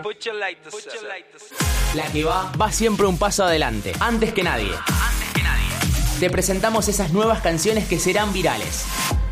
La que va siempre un paso adelante, antes que nadie. Te presentamos esas nuevas canciones que serán virales.